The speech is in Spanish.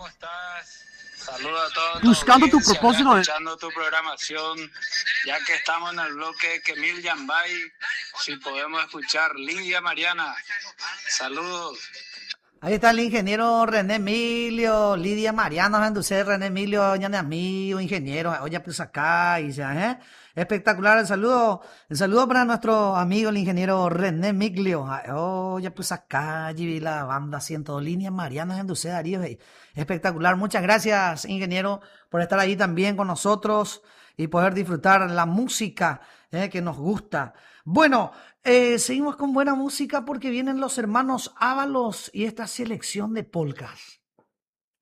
¿cómo estás? Saludos a todos. Buscando tu propósito. Escuchando tu programación, ya que estamos en el bloque Kemil Yambay, si podemos escuchar Lidia Mariana. Saludos. Ahí está el ingeniero René Emilio, Lidia Mariana, René Emilio, amigo, ingeniero, oye, pues acá, y ya, espectacular el saludo para nuestro amigo el ingeniero René Miglio, oye, pues acá, allí la banda 102 Lidia Mariana, Darío, espectacular, muchas gracias, ingeniero, por estar ahí también con nosotros y poder disfrutar la música que nos gusta. Bueno, seguimos con buena música porque vienen los hermanos Ábalos y esta selección de polcas.